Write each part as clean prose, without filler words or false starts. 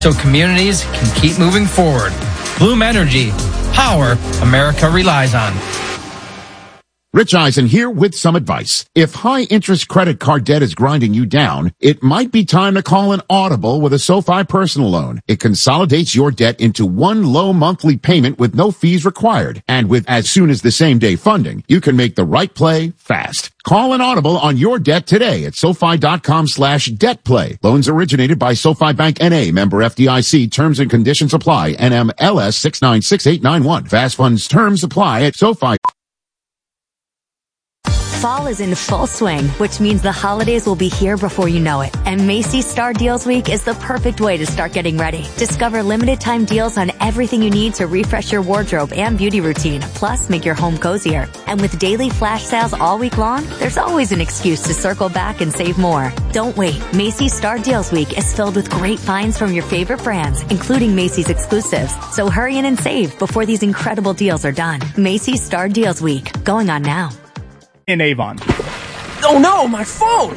so communities can keep moving forward. Bloom Energy, power America relies on. Rich Eisen here with some advice. If high-interest credit card debt is grinding you down, it might be time to call an Audible with a SoFi personal loan. It consolidates your debt into one low monthly payment with no fees required. And with as soon as the same-day funding, you can make the right play fast. Call an Audible on your debt today at SoFi.com/debtplay. Loans originated by SoFi Bank N.A., member FDIC. Terms and conditions apply. NMLS 696891. Fast funds terms apply at SoFi. Fall is in full swing, which means the holidays will be here before you know it. And Macy's Star Deals Week is the perfect way to start getting ready. Discover limited time deals on everything you need to refresh your wardrobe and beauty routine, plus make your home cozier. And with daily flash sales all week long, there's always an excuse to circle back and save more. Don't wait. Macy's Star Deals Week is filled with great finds from your favorite brands, including Macy's exclusives. So hurry in and save before these incredible deals are done. Macy's Star Deals Week, going on now. In Avon. Oh no, my phone!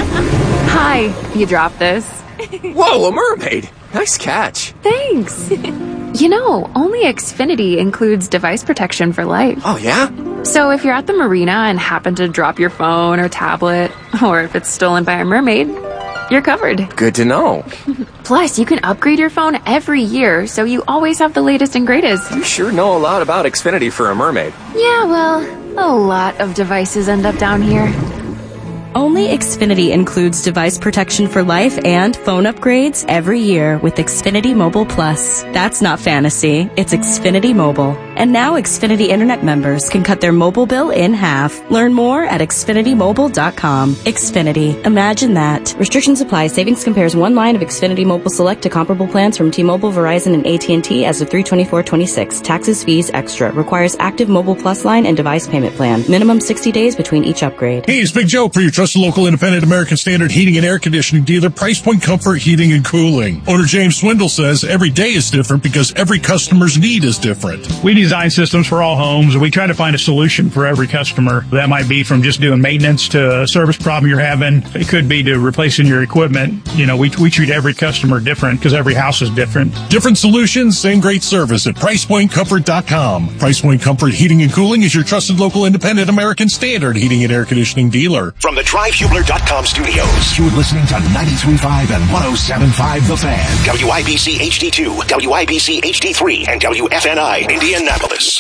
Hi, you dropped this. Whoa, a mermaid! Nice catch. Thanks. You know, only Xfinity includes device protection for life. Oh yeah? So if you're at the marina and happen to drop your phone or tablet, or if it's stolen by a mermaid, you're covered. Good to know. Plus, you can upgrade your phone every year, so you always have the latest and greatest. You sure know a lot about Xfinity for a mermaid. Yeah, well, a lot of devices end up down here. Only Xfinity includes device protection for life and phone upgrades every year with Xfinity Mobile Plus. That's not fantasy, it's Xfinity Mobile. And now Xfinity Internet members can cut their mobile bill in half. Learn more at XfinityMobile.com. Xfinity. Imagine that. Restrictions apply. Savings compares one line of Xfinity Mobile Select to comparable plans from T-Mobile, Verizon, and AT&T as of 3/24/26. Taxes, fees, extra. Requires active Mobile Plus line and device payment plan. Minimum 60 days between each upgrade. Hey, it's Big Joe for your trusted local independent American Standard heating and air conditioning dealer, Price Point Comfort Heating and Cooling. Owner James Swindle says every day is different because every customer's need is different. We design systems for all homes. We try to find a solution for every customer. That might be from just doing maintenance to a service problem you're having. It could be to replacing your equipment. You know, we treat every customer different because every house is different. Different solutions, same great service at PricePointComfort.com. Price Point Comfort Heating and Cooling is your trusted local independent American Standard heating and air conditioning dealer. From the DriveHubler.com studios, you're listening to 93.5 and 107.5 The Fan, WIBC HD2, WIBC HD3, and WFNI Indianapolis.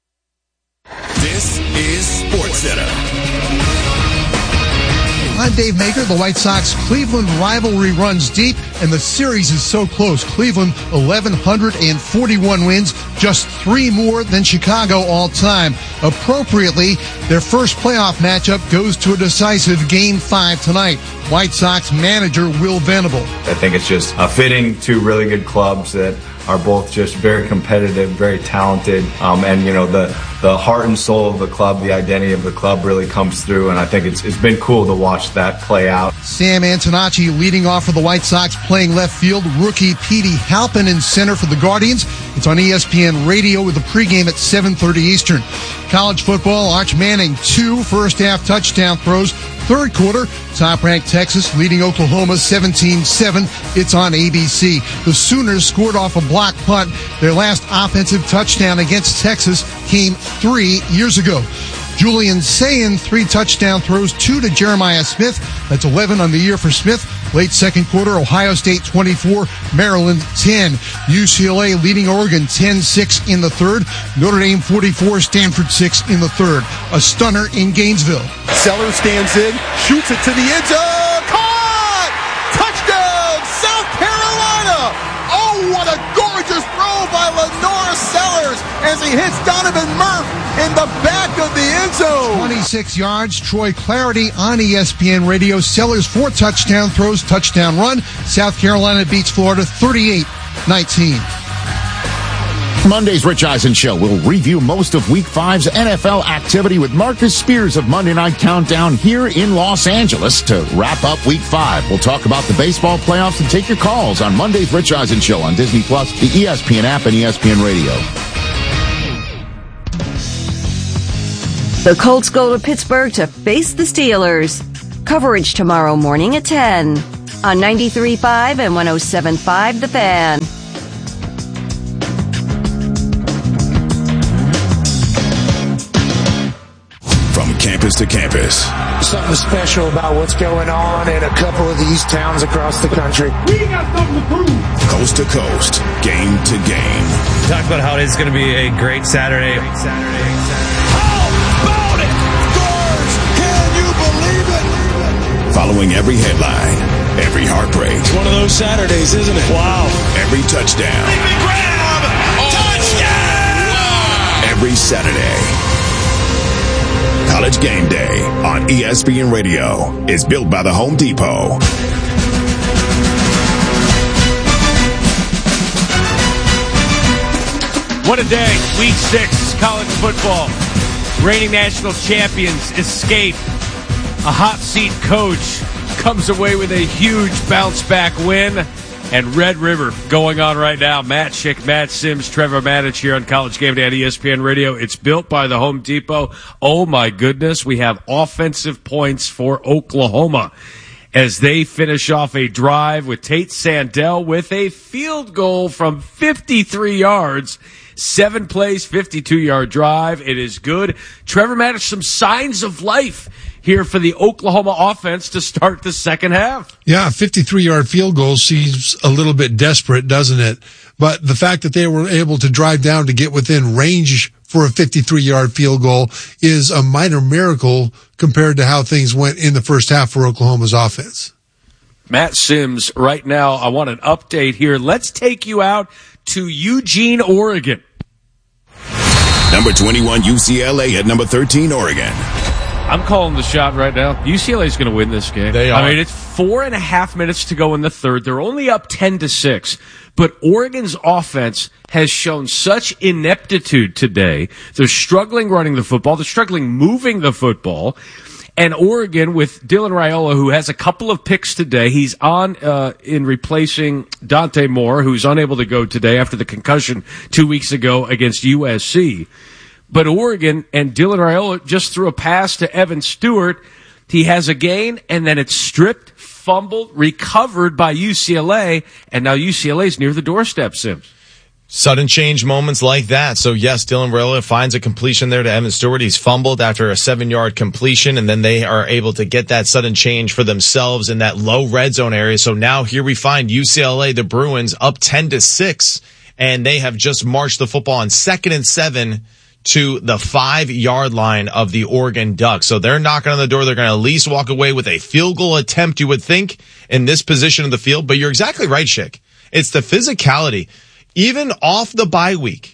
This is SportsCenter. I'm Dave Maker. The White Sox-Cleveland rivalry runs deep, and the series is so close. Cleveland, 1,141 wins, just 3 more than Chicago all time. Appropriately, their first playoff matchup goes to a decisive Game 5 tonight. White Sox manager Will Venable. I think it's just fitting two really good clubs that are both just very competitive, very talented, and you know the heart and soul of the club, the identity of the club really comes through, and I think it's been cool to watch that play out. Sam Antonacci leading off for the White Sox, playing left field. Rookie Petey Halpin in center for the Guardians. It's on ESPN Radio with the pregame at 7:30 Eastern. College football, Arch Manning, 2 first-half touchdown throws. Third quarter, top-ranked Texas leading Oklahoma 17-7. It's on ABC. The Sooners scored off a block punt. Their last offensive touchdown against Texas came 3 years ago. Julian Sayin, 3 touchdown throws, 2 to Jeremiah Smith. That's 11 on the year for Smith. Late second quarter, Ohio State 24, Maryland 10. UCLA leading Oregon 10-6 in the third. Notre Dame 44, Stanford 6 in the third. A stunner in Gainesville. Sellers stands in, shoots it to the end zone. Caught! Touchdown, South Carolina! Oh, what a gorgeous throw by Lenore Sellers as he hits Donovan Murph in the back of the end zone. 26 yards. Troy Clarity on ESPN Radio. Sellers 4 touchdown throws, touchdown run. South Carolina beats Florida 38-19. Monday's Rich Eisen Show will review most of Week 5's NFL activity with Marcus Spears of Monday Night Countdown here in Los Angeles to wrap up Week 5. We'll talk about the baseball playoffs and take your calls on Monday's Rich Eisen Show on Disney+, the ESPN app, and ESPN Radio. The Colts go to Pittsburgh to face the Steelers. Coverage tomorrow morning at 10. on 93.5 and 107.5 The Fan. From campus to campus. Something special about what's going on in a couple of these towns across the country. We got something to prove. Coast to coast, game to game. Talk about how it's going to be a great Saturday. How about it? Scores! Can you believe it? Following every headline, every heartbreak. It's one of those Saturdays, isn't it? Wow. Every touchdown. Big grab! Touchdown! Wow. Every Saturday. College Game Day on ESPN Radio is built by the Home Depot. What a day. Week 6, college football. Reigning national champions escape. A hot seat coach comes away with a huge bounce back win. And Red River going on right now. Matt Schick, Matt Sims, Trevor Maddich here on College Game Day at ESPN Radio. It's built by the Home Depot. Oh, my goodness. We have offensive points for Oklahoma as they finish off a drive with Tate Sandell with a field goal from 53 yards. 7 plays, 52-yard drive. It is good. Trevor Maddich, some signs of life here for the Oklahoma offense to start the second half. Yeah, 53-yard field goal seems a little bit desperate, doesn't it? But the fact that they were able to drive down to get within range for a 53-yard field goal is a minor miracle compared to how things went in the first half for Oklahoma's offense. Matt Sims, right now, I want an update here. Let's take you out to Eugene, Oregon. Number 21, UCLA at number 13, Oregon. I'm calling the shot right now. UCLA's going to win this game. They are. I mean, it's 4.5 minutes to go in the third. They're only up 10-6. But Oregon's offense has shown such ineptitude today. They're struggling running the football. They're struggling moving the football. And Oregon, with Dylan Raiola, who has a couple of picks today, he's on in replacing Dante Moore, who's unable to go today after the concussion 2 weeks ago against USC. But Oregon and Dylan Raiola just threw a pass to Evan Stewart. He has a gain, and then it's stripped, fumbled, recovered by UCLA, and now UCLA's near the doorstep, Sims. Sudden change moments like that. So, yes, Dylan Raiola finds a completion there to Evan Stewart. He's fumbled after a 7-yard completion, and then they are able to get that sudden change for themselves in that low red zone area. So now here we find UCLA, the Bruins, up 10-6, and they have just marched the football on 2nd and 7 to the 5-yard line of the Oregon Ducks. So they're knocking on the door. They're going to at least walk away with a field goal attempt, you would think, in this position of the field. But you're exactly right, Schick. It's the physicality. Even off the bye week,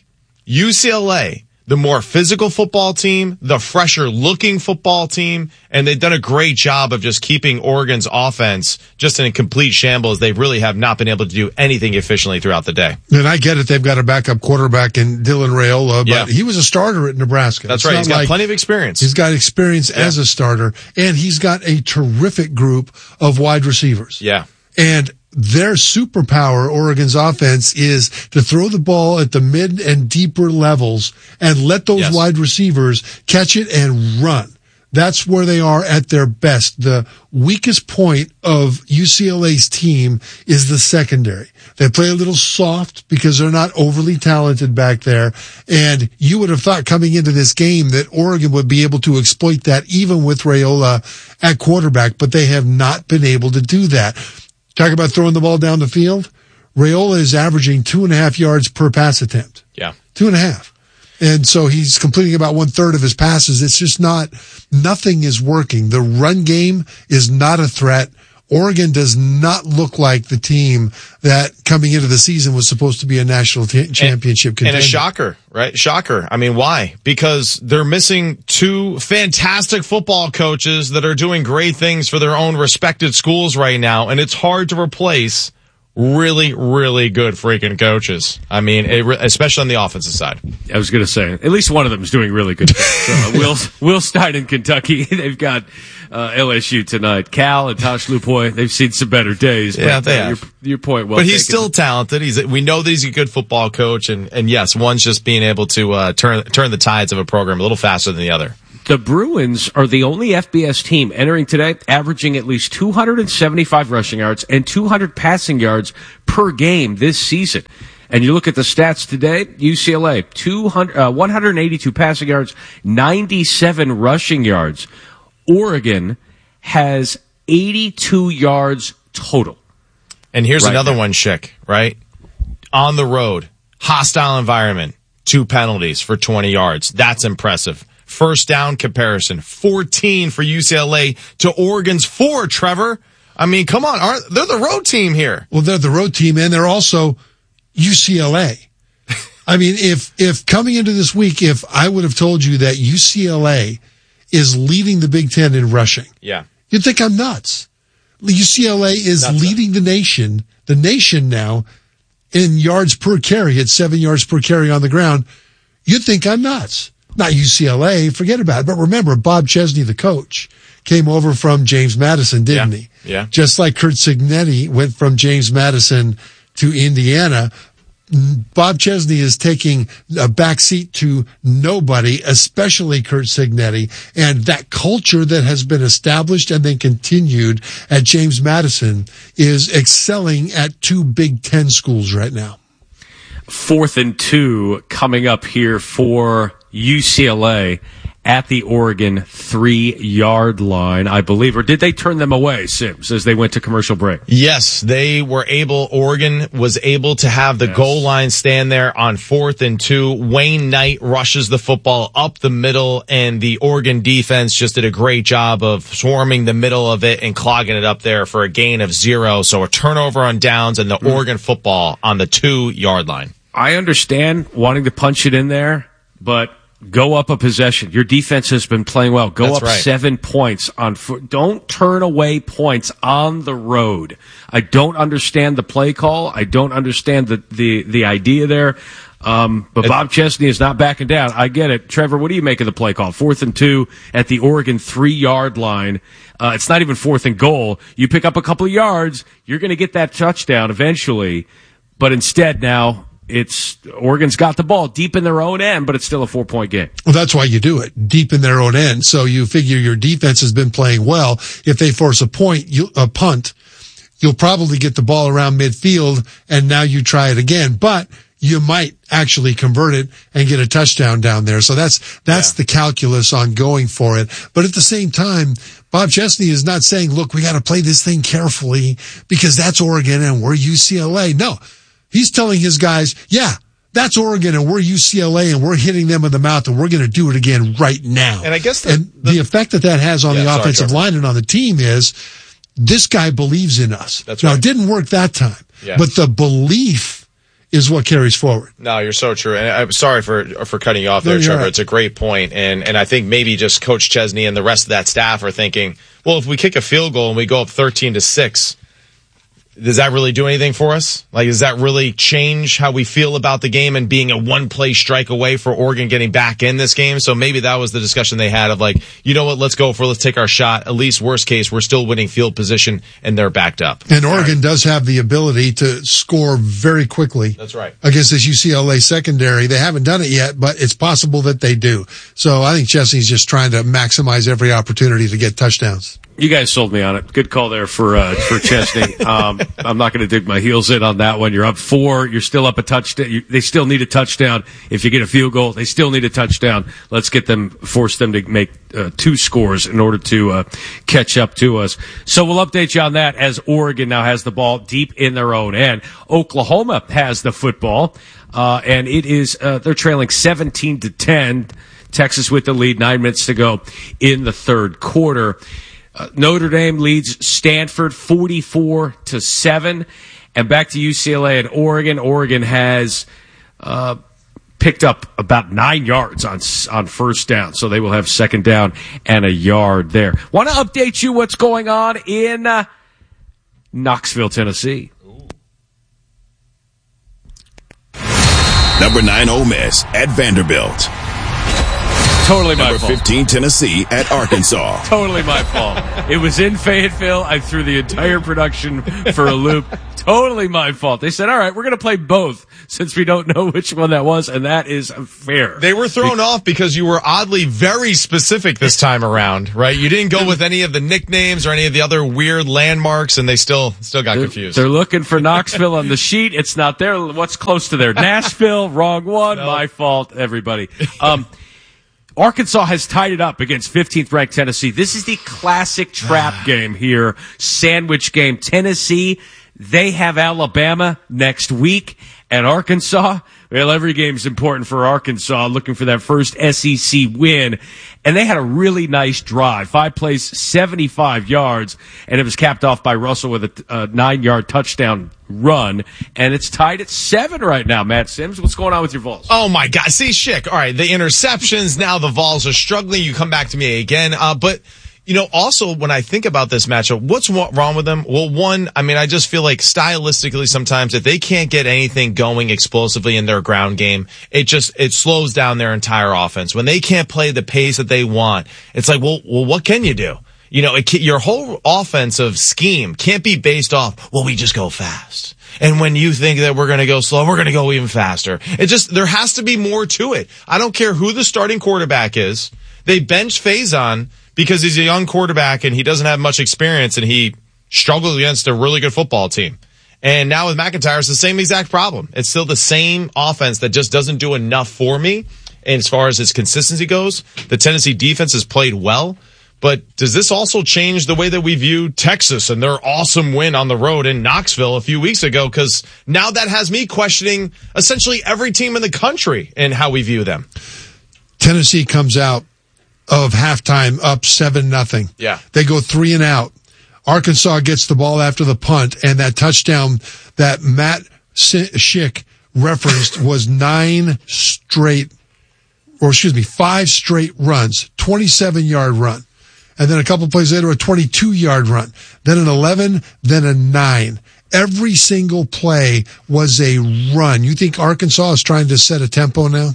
UCLA, the more physical football team, the fresher looking football team, and they've done a great job of just keeping Oregon's offense just in a complete shambles. They really have not been able to do anything efficiently throughout the day. And I get it. They've got a backup quarterback in Dylan Raiola, but he was a starter at Nebraska. That's right. He's got plenty of experience. He's got experience as a starter, and he's got a terrific group of wide receivers. Yeah. And their superpower, Oregon's offense, is to throw the ball at the mid and deeper levels and let those wide receivers catch it and run. That's where they are at their best. The weakest point of UCLA's team is the secondary. They play a little soft because they're not overly talented back there. And you would have thought coming into this game that Oregon would be able to exploit that even with Raiola at quarterback, but they have not been able to do that. Talk about throwing the ball down the field. Raiola is averaging 2.5 yards per pass attempt. Yeah. 2.5. And so he's completing about 1/3 of his passes. It's just nothing is working. The run game is not a threat. Oregon does not look like the team that coming into the season was supposed to be a national championship contender. And a shocker, right? Shocker. I mean, why? Because they're missing 2 fantastic football coaches that are doing great things for their own respected schools right now, and it's hard to replace really, really good freaking coaches. I mean, especially on the offensive side. I was going to say, at least one of them is doing really good things. Will Stein in Kentucky. They've got LSU tonight. Cal and Tosh Lupoy, they've seen some better days. Yeah, they have. Your point well But he's taken. still talented. We know that he's a good football coach, and yes, one's just being able to turn the tides of a program a little faster than the other. The Bruins are the only FBS team entering today averaging at least 275 rushing yards and 200 passing yards per game this season. And you look at the stats today, UCLA, 182 passing yards, 97 rushing yards. Oregon has 82 yards total. And here's another one, Schick, right? On the road, hostile environment, 2 penalties for 20 yards. That's impressive. First down comparison, 14 for UCLA to Oregon's 4, Trevor. I mean, come on, they're the road team here. Well, they're the road team, and they're also UCLA. I mean, if coming into this week, if I would have told you that UCLA is leading the Big Ten in rushing, yeah, you'd think I'm nuts. UCLA is leading the nation now in yards per carry at 7 yards per carry on the ground. You'd think I'm nuts. Not UCLA, forget about it. But remember, Bob Chesney, the coach, came over from James Madison, didn't he? Yeah. Just like Kurt Cignetti went from James Madison to Indiana. Bob Chesney is taking a backseat to nobody, especially Kurt Cignetti, and that culture that has been established and then continued at James Madison is excelling at 2 Big Ten schools right now. 4th and 2 coming up here for UCLA at the Oregon 3-yard line, I believe. Or did they turn them away, Sims, as they went to commercial break? Yes, Oregon was able to have the goal line stand there on 4th and 2. Wayne Knight rushes the football up the middle, and the Oregon defense just did a great job of swarming the middle of it and clogging it up there for a gain of 0. So a turnover on downs and the Oregon football on the 2-yard line. I understand wanting to punch it in there, but go up a possession. Your defense has been playing well. Go That's up right. 7 points on foot. Don't turn away points on the road. I don't understand the play call. I don't understand the idea there. But Bob Chesney is not backing down. I get it. Trevor, what do you make of the play call? 4th and 2 at the Oregon 3-yard line. It's not even 4th and goal. You pick up a couple of yards, you're going to get that touchdown eventually. But instead now, Oregon's got the ball deep in their own end, but it's still a 4-point game. Well, that's why you do it, deep in their own end. So you figure your defense has been playing well. If they force a punt, you'll probably get the ball around midfield, and now you try it again. But you might actually convert it and get a touchdown down there. So that's the calculus on going for it. But at the same time, Bob Chesney is not saying, look, we got to play this thing carefully because that's Oregon and we're UCLA. No. He's telling his guys, yeah, that's Oregon and we're UCLA and we're hitting them in the mouth and we're going to do it again right now. And I guess the effect that has on the offensive line and on the team is this guy believes in us. That's now, right. It didn't work that time, Yeah. but the belief is what carries forward. No, you're so true. And I'm sorry for cutting you off there, Trevor. Right. It's a great point. And I think maybe just Coach Chesney and the rest of that staff are thinking, well, if we kick a field goal and we go up 13-6, does that really do anything for us? Like, does that really change how we feel about the game and being a one-play strike away for Oregon getting back in this game? So maybe that was the discussion they had of like, you know what, let's take our shot. At least worst case, we're still winning field position and they're backed up. And Oregon does have the ability to score very quickly. That's right. Against this UCLA secondary. They haven't done it yet, but it's possible that they do. So I think Chesney's just trying to maximize every opportunity to get touchdowns. You guys sold me on it. Good call there for Chesney. I'm not going to dig my heels in on that one. You're up 4. You're still up a touchdown. They still need a touchdown. If you get a field goal, they still need a touchdown. Let's force them to make 2 scores in order to catch up to us. So we'll update you on that as Oregon now has the ball deep in their own end. Oklahoma has the football, and it is they're trailing 17-10. Texas with the lead, 9 minutes to go in the third quarter. Notre Dame leads Stanford 44-7, and back to UCLA and Oregon. Oregon has picked up about 9 yards on first down, so they will have second down and a yard there. Want to update you what's going on in Knoxville, Tennessee. Number 9 Ole Miss at Vanderbilt. Totally my Number fault. 15, Tennessee at Arkansas. Totally my fault. It was in Fayetteville. I threw the entire production for a loop. Totally my fault. They said, all right, we're going to play both since we don't know which one that was, and that is fair. They were thrown off because you were oddly very specific this time around, right? You didn't go with any of the nicknames or any of the other weird landmarks, and they still got confused. They're looking for Knoxville on the sheet. It's not there. What's close to there? Nashville, wrong one. No. My fault, everybody. Arkansas has tied it up against 15th ranked Tennessee. This is the classic trap game here, sandwich game. Tennessee, they have Alabama next week, and Arkansas, well, every game's important for Arkansas, looking for that first SEC win. And they had a really nice drive, 5 plays, 75 yards, and it was capped off by Russell with a 9-yard touchdown run. And it's tied at 7 right now. Matt Sims, what's going on with your Vols? Oh my God. See, Schick. All right. The interceptions. Now the Vols are struggling. You come back to me again. But also when I think about this matchup, what's wrong with them? Well, one, I just feel like stylistically sometimes if they can't get anything going explosively in their ground game, it slows down their entire offense. When they can't play the pace that they want, it's like, well, what can you do? Your whole offensive scheme can't be based off, well, we just go fast. And when you think that we're going to go slow, we're going to go even faster. There has to be more to it. I don't care who the starting quarterback is. They bench Faison because he's a young quarterback and he doesn't have much experience and he struggled against a really good football team. And now with McIntyre, it's the same exact problem. It's still the same offense that just doesn't do enough for me. And as far as its consistency goes, the Tennessee defense has played well. But does this also change the way that we view Texas and their awesome win on the road in Knoxville a few weeks ago? Because now that has me questioning essentially every team in the country and how we view them. Tennessee comes out of halftime up 7-0. Yeah. They go 3 and out. Arkansas gets the ball after the punt, and that touchdown that Matt Schick referenced was 5 straight runs, 27-yard run. And then a couple plays later, a 22-yard run. Then an 11, then a 9. Every single play was a run. You think Arkansas is trying to set a tempo now?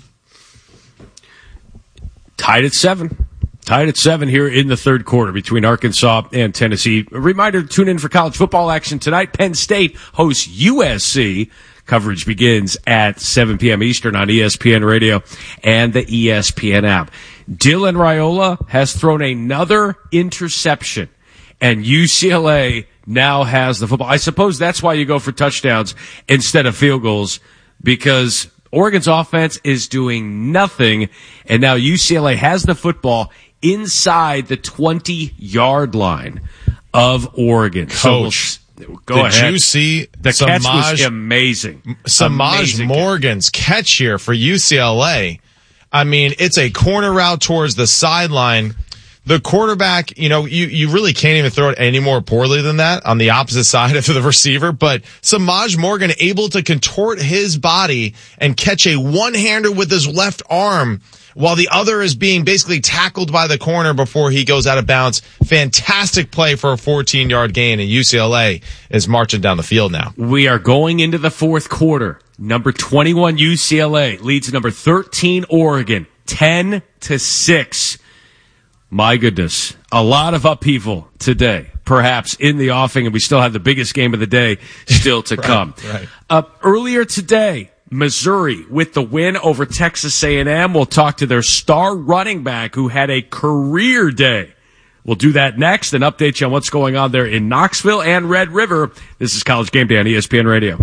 Tied at 7. Tied at 7 here in the third quarter between Arkansas and Tennessee. A reminder to tune in for college football action tonight. Penn State hosts USC. Coverage begins at 7 p.m. Eastern on ESPN Radio and the ESPN app. Dylan Raiola has thrown another interception, and UCLA now has the football. I suppose that's why you go for touchdowns instead of field goals, because Oregon's offense is doing nothing, and now UCLA has the football inside the 20-yard line of Oregon. Coach, go ahead. Did you see the catch was amazing? Samaj Morgan's catch here for UCLA. It's a corner route towards the sideline. The quarterback, you really can't even throw it any more poorly than that on the opposite side of the receiver. But Samaj Morgan able to contort his body and catch a one-hander with his left arm while the other is being basically tackled by the corner before he goes out of bounds. Fantastic play for a 14-yard gain, and UCLA is marching down the field now. We are going into the fourth quarter. Number 21 UCLA leads number 13 Oregon 10-6. My goodness, a lot of upheaval today, perhaps in the offing, and we still have the biggest game of the day still to come. Right. Earlier today, Missouri with the win over Texas A&M. We'll talk to their star running back who had a career day. We'll do that next and update you on what's going on there in Knoxville and Red River. This is College Game Day on ESPN Radio.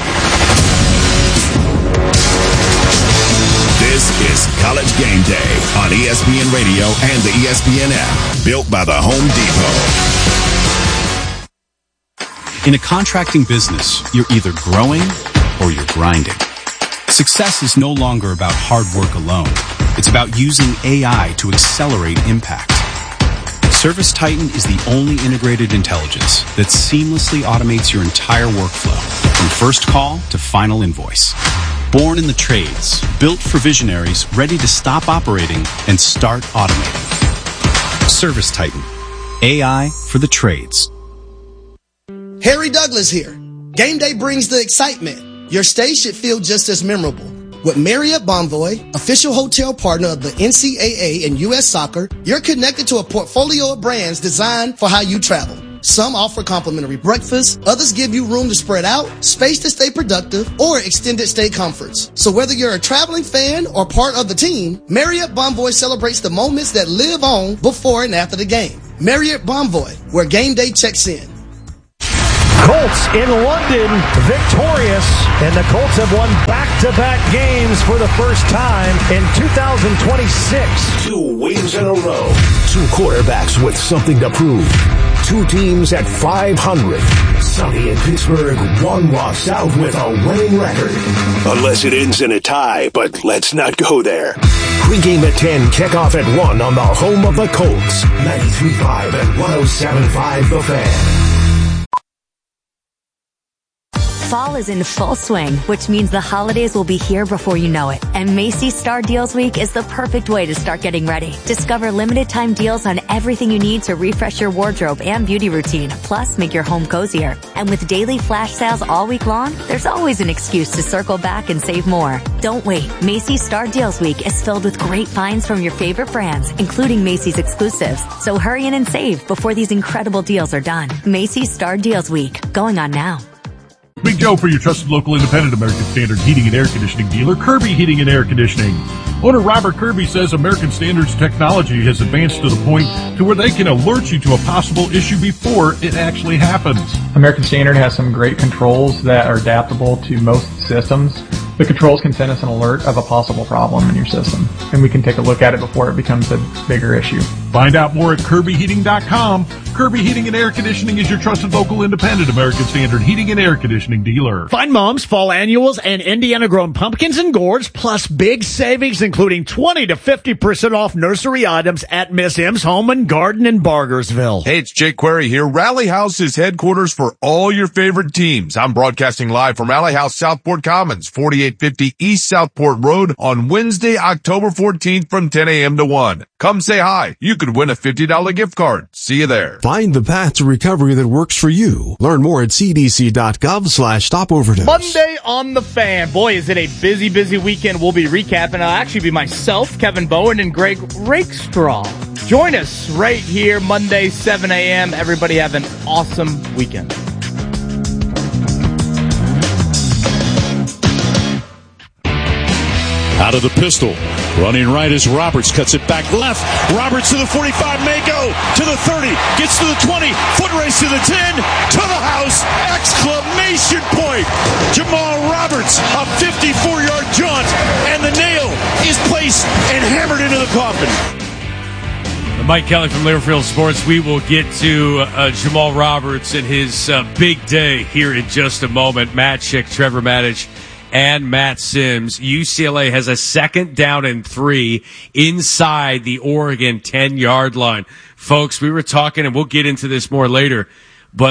This is College Game Day on ESPN Radio and the ESPN app. Built by the Home Depot. In a contracting business, you're either growing or you're grinding. Success is no longer about hard work alone. It's about using AI to accelerate impact. ServiceTitan is the only integrated intelligence that seamlessly automates your entire workflow, from first call to final invoice. Born in the trades, built for visionaries ready to stop operating and start automating. ServiceTitan, AI for the trades. Harry Douglas here. Game day brings the excitement. Your stay should feel just as memorable. With Marriott Bonvoy, official hotel partner of the NCAA and U.S. Soccer, you're connected to a portfolio of brands designed for how you travel. Some offer complimentary breakfast, others give you room to spread out, space to stay productive, or extended stay comforts. So whether you're a traveling fan or part of the team, Marriott Bonvoy celebrates the moments that live on before and after the game. Marriott Bonvoy, where game day checks in. Colts in London, victorious, and the Colts have won back-to-back games for the first time in 2026. 2 wins in a row. 2 quarterbacks with something to prove. 2 teams at 500. Sonny in Pittsburgh, 1 loss out with a winning record. Unless it ends in a tie, but let's not go there. Pre-game at 10, kickoff at 1 on the home of the Colts. 93.5 and 107.5 The Fan. Fall is in full swing, which means the holidays will be here before you know it. And Macy's Star Deals Week is the perfect way to start getting ready. Discover limited time deals on everything you need to refresh your wardrobe and beauty routine, plus make your home cozier. And with daily flash sales all week long, there's always an excuse to circle back and save more. Don't wait. Macy's Star Deals Week is filled with great finds from your favorite brands, including Macy's exclusives. So hurry in and save before these incredible deals are done. Macy's Star Deals Week, going on now. Big Joe for your trusted local independent American Standard heating and air conditioning dealer, Kirby Heating and Air Conditioning. Owner Robert Kirby says American Standard's technology has advanced to the point to where they can alert you to a possible issue before it actually happens. American Standard has some great controls that are adaptable to most systems. The controls can send us an alert of a possible problem in your system, and we can take a look at it before it becomes a bigger issue. Find out more at KirbyHeating.com. Kirby Heating and Air Conditioning is your trusted local independent American Standard heating and air conditioning dealer. Find Mom's fall annuals and Indiana-grown pumpkins and gourds, plus big savings including 20 to 50% off nursery items at Miss M's Home and Garden in Bargersville. Hey, it's Jake Query here. Rally House is headquarters for all your favorite teams. I'm broadcasting live from Rally House Southport Commons, 4850 East Southport Road on Wednesday, October 14th from 10 a.m. to 1. Come say hi. You could win a $50 gift card. See you there. Find the path to recovery that works for you. Learn more at cdc.gov/stopoverdose. Monday on The Fan. Boy, is it a busy, busy weekend. We'll be recapping. I'll actually be myself, Kevin Bowen, and Greg Rakestraw. Join us right here Monday, 7 a.m. Everybody have an awesome weekend. Out of the pistol. Running right as Roberts cuts it back left. Roberts to the 45, may go to the 30, gets to the 20, foot race to the 10, to the house, exclamation point. Jamal Roberts, a 54-yard jaunt, and the nail is placed and hammered into the coffin. Mike Kelly from Learfield Sports. We will get to Jamal Roberts and his big day here in just a moment. Matt Schick, Trevor Maddich, and Matt Sims. UCLA has a 2nd down and 3 inside the Oregon 10-yard line. Folks, we were talking, and we'll get into this more later, but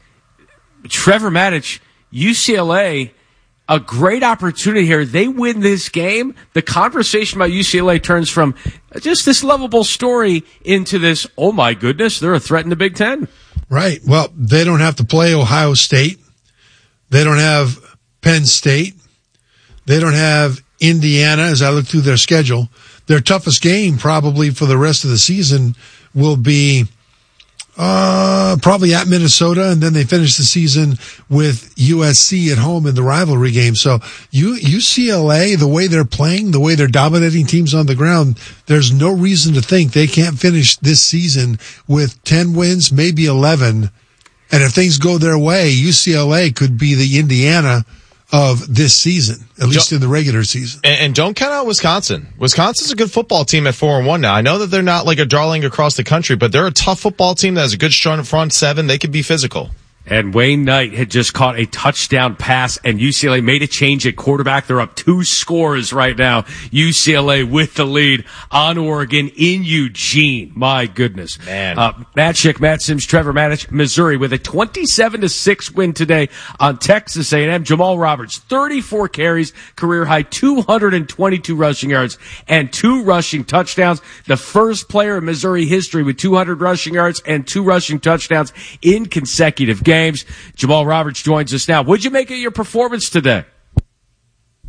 Trevor Maddich, UCLA, a great opportunity here. They win this game. The conversation about UCLA turns from just this lovable story into this, oh my goodness, they're a threat in the Big Ten. Right. Well, they don't have to play Ohio State. They don't have Penn State. They don't have Indiana as I look through their schedule. Their toughest game probably for the rest of the season will be probably at Minnesota, and then they finish the season with USC at home in the rivalry game. So UCLA, the way they're playing, the way they're dominating teams on the ground, there's no reason to think they can't finish this season with 10 wins, maybe 11. And if things go their way, UCLA could be the Indiana of this season, at least in the regular season. And don't count out Wisconsin. Wisconsin's a good football team at 4-1 now. I know that they're not like a darling across the country, but they're a tough football team that has a good strong front seven. They could be physical. And Wayne Knight had just caught a touchdown pass, and UCLA made a change at quarterback. They're up 2 scores right now. UCLA with the lead on Oregon in Eugene. My goodness. Man. Matt Schick, Matt Sims, Trevor Maddich, Missouri with a 27-6 win today on Texas A&M. Jamal Roberts, 34 carries, career high, 222 rushing yards and 2 rushing touchdowns. The first player in Missouri history with 200 rushing yards and 2 rushing touchdowns in consecutive games. Jamal Roberts joins us now. What'd you make of your performance today?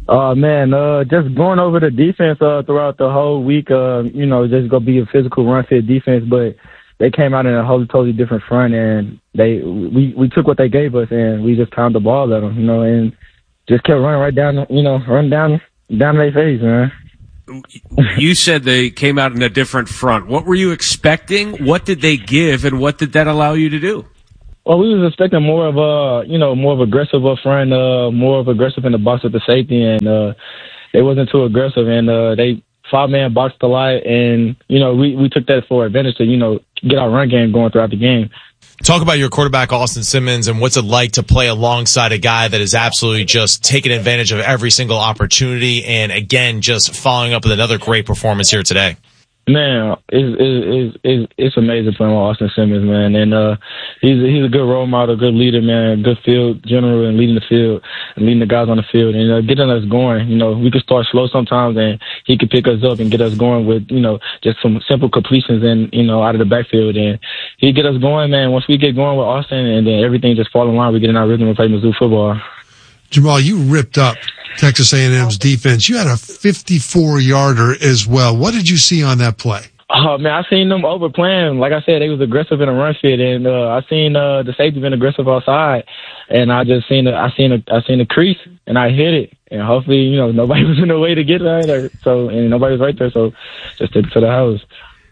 Man, just going over the defense throughout the whole week, just gonna be a physical run fit defense, but they came out in a totally different front, and we took what they gave us, and we just pounded the ball at them, and just kept running right down, run down their face, man. You said they came out in a different front. What were you expecting? What did they give, and what did that allow you to do? Well, we was expecting more of aggressive up front, more of aggressive in the box with the safety, and they wasn't too aggressive, and they 5-man boxed a lot, and we took that for advantage to get our run game going throughout the game. Talk about your quarterback, Austin Simmons, and what's it like to play alongside a guy that is absolutely just taking advantage of every single opportunity, and again, just following up with another great performance here today. Man, it's amazing playing with Austin Simmons, man, and he's a good role model, good leader, man, good field general, and leading the field and leading the guys on the field, and getting us going. We could start slow sometimes, and he could pick us up and get us going with just some simple completions and out of the backfield, and he get us going, man. Once we get going with Austin, and then everything just fall in line, we get in our rhythm and play Mizzou football. Jamal, you ripped up Texas A&M's defense. You had a 54-yarder as well. What did you see on that play? Oh, man, I seen them overplaying. Like I said, they was aggressive in a run fit, and I seen the safety been aggressive outside, and I just seen the crease, and I hit it, and hopefully, nobody was in the way to get right there, and nobody was right there, so just took it to the house.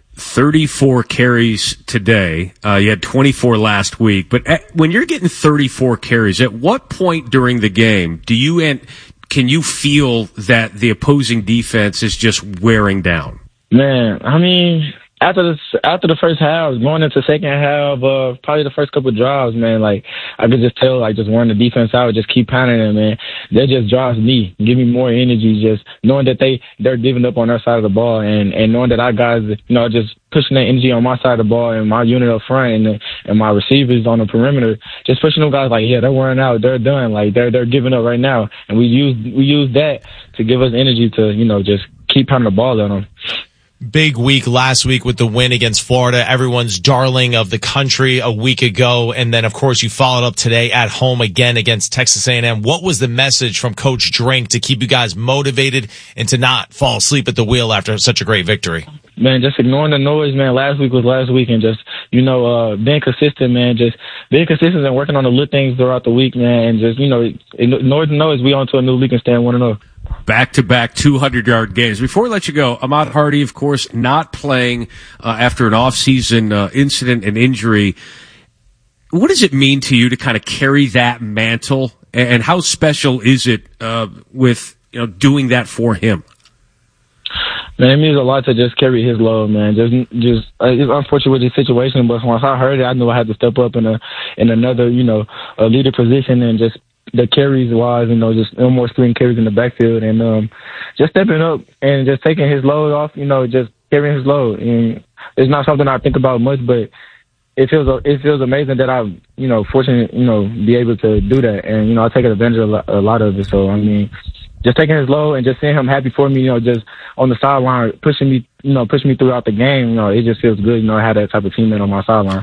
34 carries today. You had 24 last week. But when you're getting 34 carries, at what point during the game can you feel that the opposing defense is just wearing down? Man, I mean, after the first half, going into second half, probably the first couple of drives, man, like I could just tell, like just wearing the defense out, just keep pounding them, man. That just drives me, give me more energy, just knowing that they're giving up on their side of the ball, and knowing that our guys, just pushing that energy on my side of the ball and my unit up front and my receivers on the perimeter, just pushing them guys like, yeah, they're wearing out, they're done, like they're giving up right now, and we use that to give us energy to just keep pounding the ball at them. Big week last week with the win against Florida, everyone's darling of the country a week ago. And then, of course, you followed up today at home again against Texas A&M. What was the message from Coach Drink to keep you guys motivated and to not fall asleep at the wheel after such a great victory? Man, just ignoring the noise, man. Last week was last week, and just, being consistent, man. Just being consistent and working on the little things throughout the week, man. And just, ignore the noise. We on to a new league and stand 1-0. Back-to-back 200-yard games. Before we let you go, Ahmad Hardy, of course, not playing after an off-season incident and injury. What does it mean to you to kind of carry that mantle, and how special is it with doing that for him? Man, it means a lot to just carry his load, man. Just it's unfortunate with the situation, but once I heard it, I knew I had to step up in another, a leader position, and just the carries wise, just no more screen carries in the backfield, and just stepping up and just taking his load off, just carrying his load. And it's not something I think about much, but it feels amazing that I'm, fortunate, be able to do that, and I take advantage of a lot of it. So I mean, just taking his load and just seeing him happy for me, just on the sideline, pushing me throughout the game, it just feels good, I have that type of teammate on my sideline.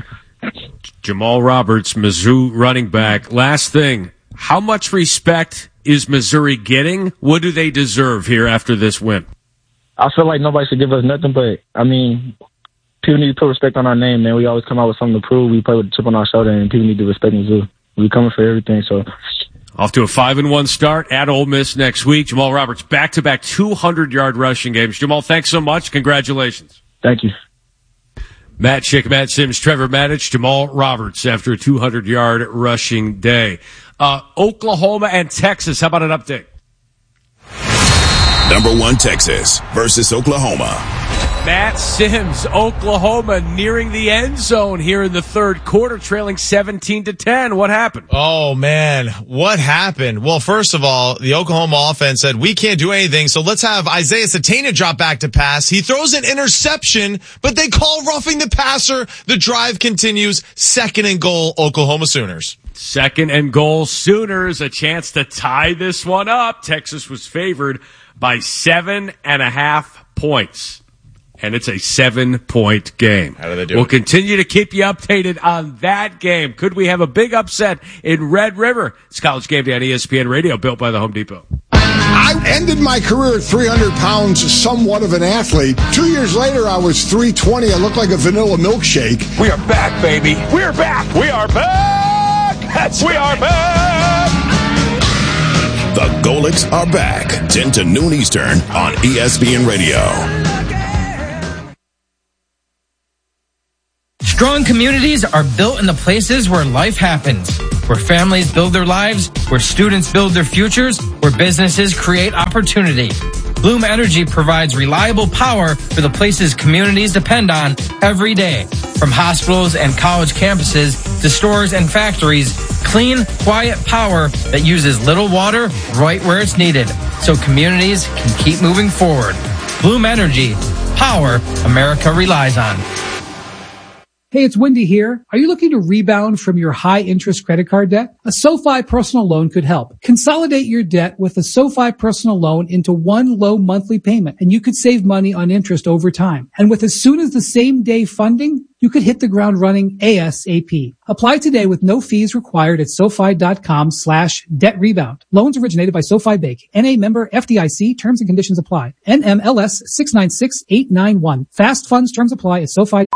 Jamal Roberts, Mizzou running back. Last thing, how much respect is Missouri getting? What do they deserve here after this win? I feel like nobody should give us nothing, but I mean, people need to put respect on our name, man. We always come out with something to prove. We play with a chip on our shoulder, and people need to respect Mizzou. We coming for everything, so. Off to a 5-1 start at Ole Miss next week. Jamal Roberts, back-to-back 200-yard rushing games. Jamal, thanks so much. Congratulations. Thank you. Matt Schick, Matt Sims, Trevor Matich, Jamal Roberts after a 200-yard rushing day. Oklahoma and Texas, how about an update? Number 1 Texas versus Oklahoma. Matt Sims, Oklahoma nearing the end zone here in the third quarter, trailing 17-10. What happened? Oh, man. What happened? Well, first of all, the Oklahoma offense said, we can't do anything, so let's have Isaiah Satana drop back to pass. He throws an interception, but they call roughing the passer. The drive continues. 2nd and goal, Oklahoma Sooners. 2nd and goal, Sooners. A chance to tie this one up. Texas was favored by 7.5 points. And it's a 7-point game. How do they do We'll it? continue to keep you updated on that game. Could we have a big upset in Red River? It's College Game Day on ESPN Radio, built by the Home Depot. I ended my career at 300 pounds, somewhat of an athlete. 2 years later, I was 320. I looked like a vanilla milkshake. We are back, baby. We're back. We are back. We are back. The Golics are back. 10 to noon Eastern on ESPN Radio. Strong communities are built in the places where life happens, where families build their lives, where students build their futures, where businesses create opportunity. Bloom Energy provides reliable power for the places communities depend on every day. From hospitals and college campuses to stores and factories, clean, quiet power that uses little water right where it's needed, so communities can keep moving forward. Bloom Energy, power America relies on. Hey, it's Wendy here. Are you looking to rebound from your high-interest credit card debt? A SoFi personal loan could help. Consolidate your debt with a SoFi personal loan into one low monthly payment, and you could save money on interest over time. And with as soon as the same day funding, you could hit the ground running ASAP. Apply today with no fees required at SoFi.com/debt rebound. Loans originated by SoFi Bank. NA member FDIC. Terms and conditions apply. NMLS 696891. Fast funds terms apply at SoFi.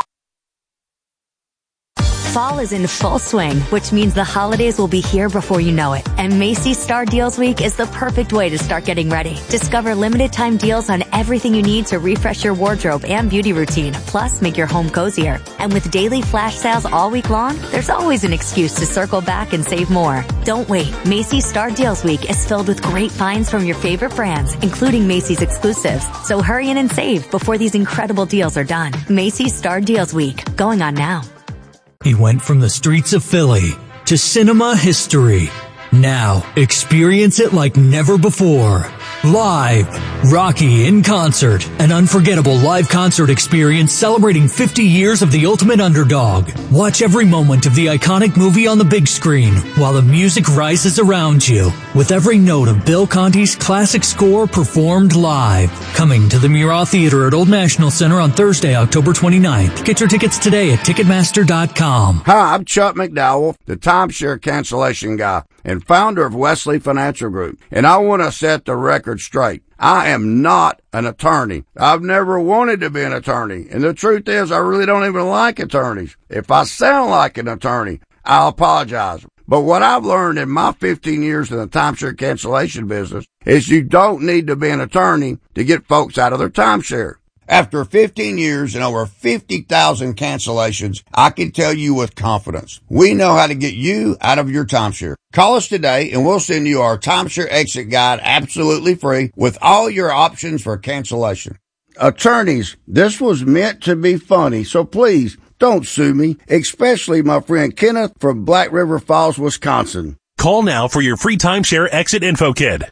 Fall is in full swing, which means the holidays will be here before you know it. And Macy's Star Deals Week is the perfect way to start getting ready. Discover limited time deals on everything you need to refresh your wardrobe and beauty routine, plus make your home cozier. And with daily flash sales all week long, there's always an excuse to circle back and save more. Don't wait. Macy's Star Deals Week is filled with great finds from your favorite brands, including Macy's exclusives. So hurry in and save before these incredible deals are done. Macy's Star Deals Week, going on now. He went from the streets of Philly to cinema history. Now, experience it like never before. Live, Rocky in concert, an unforgettable live concert experience celebrating 50 years of the ultimate underdog. Watch every moment of the iconic movie on the big screen while the music rises around you, with every note of Bill Conti's classic score performed live. Coming to the Murat Theater at Old National Center on Thursday, October 29th. Get your tickets today at Ticketmaster.com. Hi, I'm Chuck McDowell, the timeshare cancellation guy and founder of Wesley Financial Group, and I want to set the record straight. I am not an attorney. I've never wanted to be an attorney, and the truth is I really don't even like attorneys. If I sound like an attorney, I'll apologize. But what I've learned in my 15 years in the timeshare cancellation business is you don't need to be an attorney to get folks out of their timeshare. After 15 years and over 50,000 cancellations, I can tell you with confidence, we know how to get you out of your timeshare. Call us today and we'll send you our timeshare exit guide absolutely free with all your options for cancellation. Attorneys, this was meant to be funny, so please don't sue me, especially my friend Kenneth from Black River Falls, Wisconsin. Call now for your free timeshare exit info kit.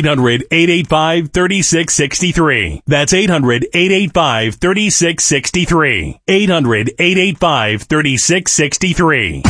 800-885-3663. That's 800-885-3663. 800-885-3663.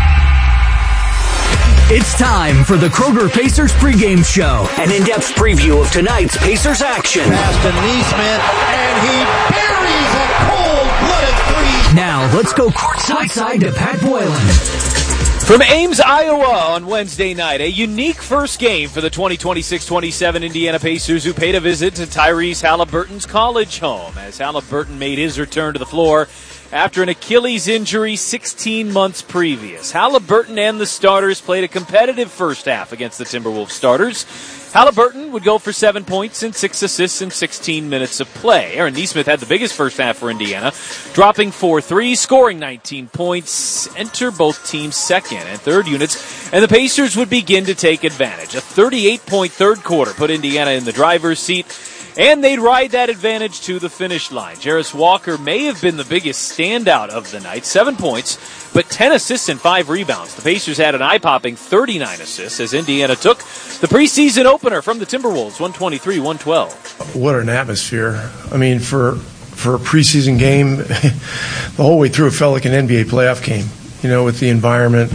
It's time for the Kroger Pacers pregame show. An in-depth preview of tonight's Pacers action. Pass to Neesmith, and he buries a cold-blooded three. Now, let's go courtside to Pat Boylan. From Ames, Iowa on Wednesday night, a unique first game for the 2026-27 Indiana Pacers, who paid a visit to Tyrese Halliburton's college home as Halliburton made his return to the floor after an Achilles injury 16 months previous. Halliburton and the starters played a competitive first half against the Timberwolves starters. Halliburton would go for 7 points and 6 assists in 16 minutes of play. Aaron Neesmith had the biggest first half for Indiana, dropping 4 threes, scoring 19 points, enter both teams' second and third units, and the Pacers would begin to take advantage. A 38-point third quarter put Indiana in the driver's seat, and they'd ride that advantage to the finish line. Jarris Walker may have been the biggest standout of the night, 7 points, but 10 assists and 5 rebounds. The Pacers had an eye-popping 39 assists as Indiana took the preseason opener from the Timberwolves, 123-112. What an atmosphere. I mean, for a preseason game, the whole way through it felt like an NBA playoff game, you know, with the environment.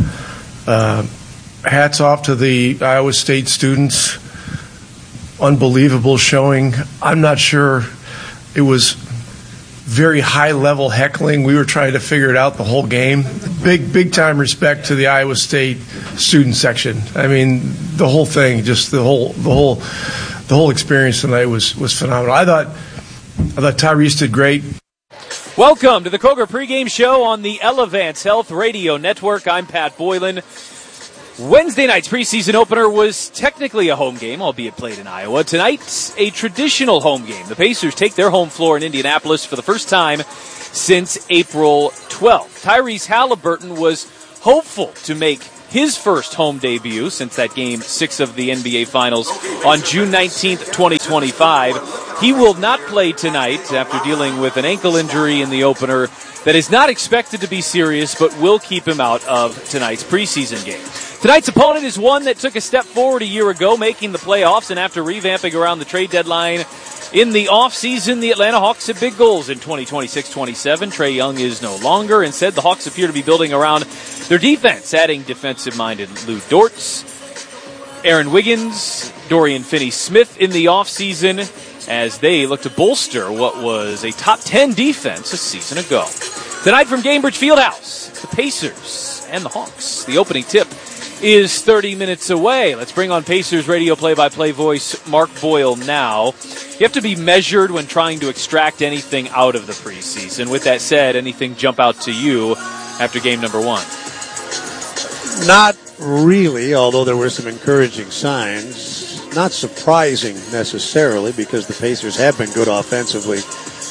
Hats off to the Iowa State students. Unbelievable showing. I'm not sure it was very high-level heckling. We were trying to figure it out the whole game. Big time respect to the Iowa State student section. I mean, the whole thing, just the whole the whole experience tonight was phenomenal. I thought Tyrese did great. Welcome to the Kroger pregame show on the Elevance Health Radio Network. I'm Pat Boylan. Wednesday night's preseason opener was technically a home game, albeit played in Iowa. Tonight's a traditional home game. The Pacers take their home floor in Indianapolis for the first time since April 12th. Tyrese Halliburton was hopeful to make his first home debut since that Game 6 of the NBA Finals on June 19th, 2025. He will not play tonight after dealing with an ankle injury in the opener that is not expected to be serious, but will keep him out of tonight's preseason game. Tonight's opponent is one that took a step forward a year ago, making the playoffs, and after revamping around the trade deadline in the offseason, the Atlanta Hawks had big goals in 2026-27. Trae Young is no longer. Instead, the Hawks appear to be building around their defense, adding defensive-minded Lou Dortz, Aaron Wiggins, Dorian Finney-Smith in the offseason as they look to bolster what was a top 10 defense a season ago. Tonight from Gainbridge Fieldhouse, the Pacers and the Hawks. The opening tip is 30 minutes away. Let's bring on Pacers radio play-by-play voice Mark Boyle now. You have to be measured when trying to extract anything out of the preseason. With that said, anything jump out to you after game number one? Not really, although there were some encouraging signs. Not surprising necessarily because the Pacers have been good offensively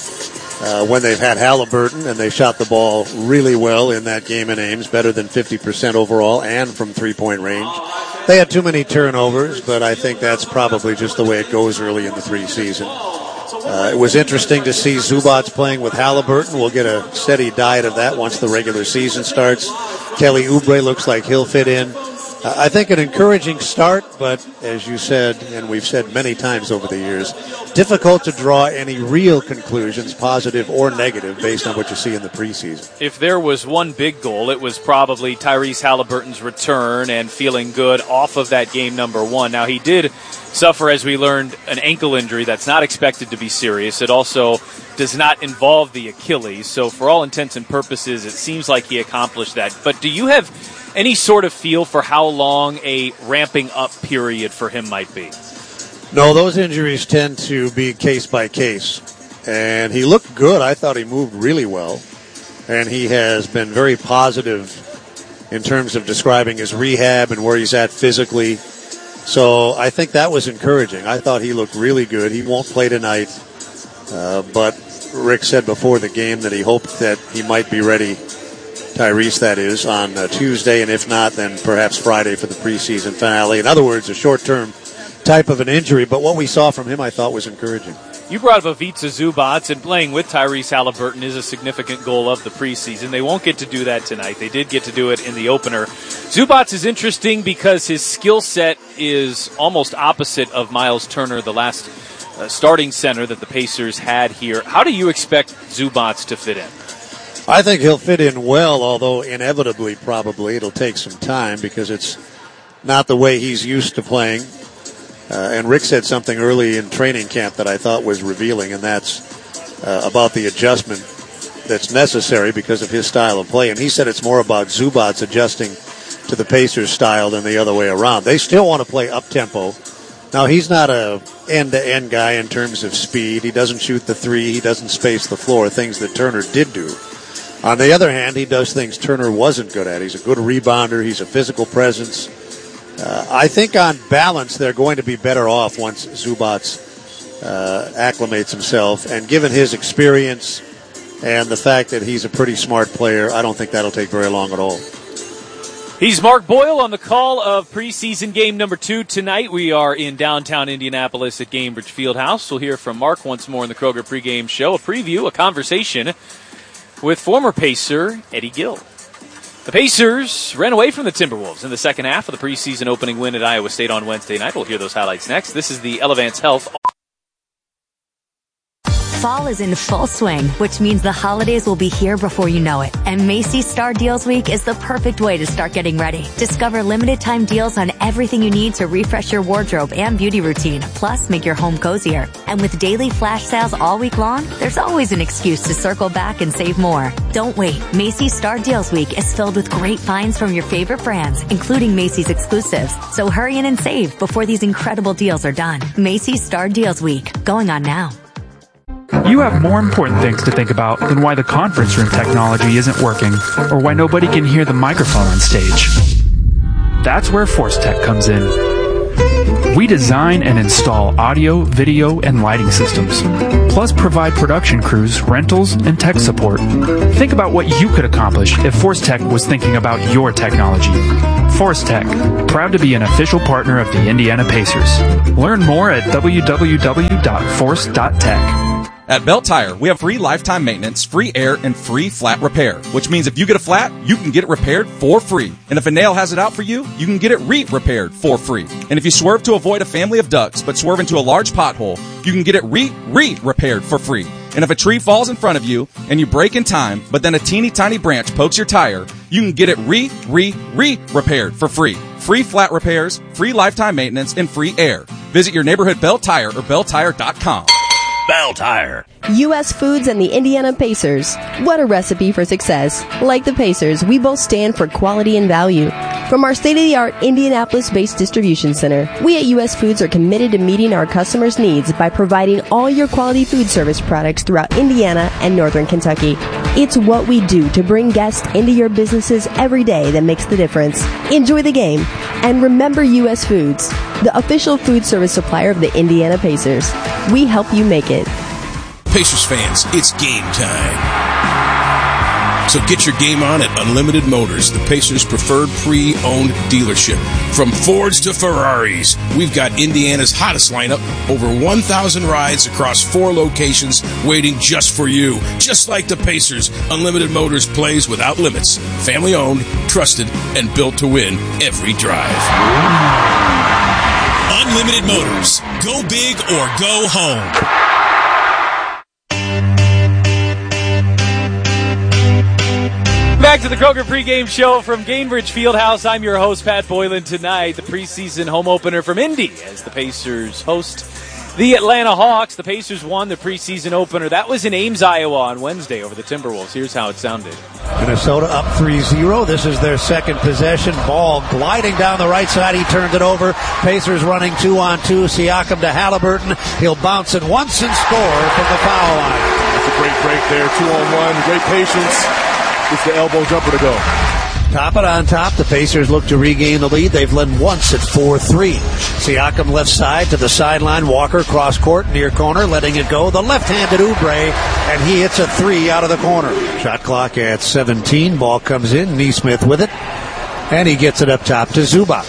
when they've had Halliburton, and they shot the ball really well in that game in Ames, better than 50% overall and from three-point range. They had too many turnovers, but I think that's probably just the way it goes early in the preseason. It was interesting to see Zubac playing with Halliburton. We'll get a steady diet of that once the regular season starts. Kelly Oubre looks like he'll fit in. I think an encouraging start, but as you said, and we've said many times over the years, difficult to draw any real conclusions, positive or negative, based on what you see in the preseason. If there was one big goal, it was probably Tyrese Halliburton's return and feeling good off of that game number one. Now, he did suffer, as we learned, an ankle injury that's not expected to be serious. It also does not involve the Achilles, so for all intents and purposes, it seems like he accomplished that. But do you have any sort of feel for how long a ramping up period for him might be? No, those injuries tend to be case by case. And he looked good. I thought he moved really well. And he has been very positive in terms of describing his rehab and where he's at physically. So I think that was encouraging. I thought he looked really good. He won't play tonight. But Rick said before the game that he hoped that he might be ready, Tyrese, that is, on Tuesday, and if not, then perhaps Friday for the preseason finale. In other words, a short-term type of an injury, but what we saw from him I thought was encouraging. You brought up Ivica Zubac, and playing with Tyrese Halliburton is a significant goal of the preseason. They won't get to do that tonight. They did get to do it in the opener. Zubac is interesting because his skill set is almost opposite of Miles Turner, the last starting center that the Pacers had here. How do you expect Zubac to fit in? I think he'll fit in well, although inevitably probably it'll take some time because it's not the way he's used to playing. And Rick said something early in training camp that I thought was revealing, and that's about the adjustment that's necessary because of his style of play. And he said it's more about Zubac adjusting to the Pacers' style than the other way around. They still want to play up-tempo. Now, he's not a end-to-end guy in terms of speed. He doesn't shoot the three. He doesn't space the floor, things that Turner did do. On the other hand, he does things Turner wasn't good at. He's a good rebounder. He's a physical presence. I think on balance, they're going to be better off once Zubac acclimates himself. And given his experience and the fact that he's a pretty smart player, I don't think that'll take very long at all. He's Mark Boyle on the call of preseason game number 2 tonight. We are in downtown Indianapolis at Gainbridge Fieldhouse. We'll hear from Mark once more in the Kroger pregame show, a preview, a conversation with former Pacer Eddie Gill. The Pacers ran away from the Timberwolves in the second half of the preseason opening win at Iowa State on Wednesday night. We'll hear those highlights next. This is the Elevance Health. Fall is in full swing, which means the holidays will be here before you know it. And Macy's Star Deals Week is the perfect way to start getting ready. Discover limited time deals on everything you need to refresh your wardrobe and beauty routine, plus make your home cozier. And with daily flash sales all week long, there's always an excuse to circle back and save more. Don't wait. Macy's Star Deals Week is filled with great finds from your favorite brands, including Macy's exclusives. So hurry in and save before these incredible deals are done. Macy's Star Deals Week, going on now. You have more important things to think about than why the conference room technology isn't working or why nobody can hear the microphone on stage. That's where Force Tech comes in. We design and install audio, video, and lighting systems, plus provide production crews, rentals, and tech support. Think about what you could accomplish if Force Tech was thinking about your technology. Force Tech, proud to be an official partner of the Indiana Pacers. Learn more at www.force.tech. At Belt Tire, we have free lifetime maintenance, free air, and free flat repair, which means if you get a flat, you can get it repaired for free. And if a nail has it out for you, you can get it repaired for free. And if you swerve to avoid a family of ducks but swerve into a large pothole, you can get it repaired for free. And if a tree falls in front of you and you brake in time, but then a teeny tiny branch pokes your tire, you can get it repaired for free. Free flat repairs, free lifetime maintenance, and free air. Visit your neighborhood Belt Tire or BeltTire.com. Bell Tire. U.S. Foods and the Indiana Pacers. What a recipe for success. Like the Pacers, we both stand for quality and value. From our state-of-the-art Indianapolis-based distribution center, we at U.S. Foods are committed to meeting our customers' needs by providing all your quality food service products throughout Indiana and Northern Kentucky. It's what we do to bring guests into your businesses every day that makes the difference. Enjoy the game. And remember U.S. Foods, the official food service supplier of the Indiana Pacers. We help you make it. Pacers fans, it's game time. So get your game on at Unlimited Motors, the Pacers' preferred pre-owned dealership. From Fords to Ferraris, we've got Indiana's hottest lineup, over 1,000 rides across 4 locations waiting just for you. Just like the Pacers, Unlimited Motors plays without limits. Family-owned, trusted, and built to win every drive. Unlimited Motors. Go big or go home. Back to the Kroger pregame show from Gainbridge Fieldhouse. I'm your host, Pat Boylan. Tonight, the preseason home opener from Indy as the Pacers host the Atlanta Hawks. The Pacers won the preseason opener. That was in Ames, Iowa on Wednesday over the Timberwolves. Here's how it sounded. Minnesota up 3-0. This is their second possession. Ball gliding down the right side. He turns it over. Pacers running 2-on-2. Siakam to Halliburton. He'll bounce it once and score from the foul line. That's a great break there. 2-on-1. Great patience. It's the elbow jumper to go. Top it on top. The Pacers look to regain the lead. They've led once at 4-3. Siakam left side to the sideline. Walker cross court near corner, letting it go. The left-handed Oubre, and he hits a 3 out of the corner. Shot clock at 17. Ball comes in. Nesmith with it, and he gets it up top to Zubac.